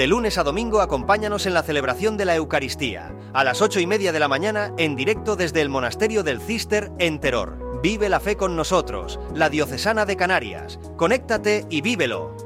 De lunes a domingo acompáñanos en la celebración de la Eucaristía, a las 8:30 de la mañana, en directo desde el Monasterio del Císter en Teror. Vive la fe con nosotros, la Diocesana de Canarias. Conéctate y vívelo.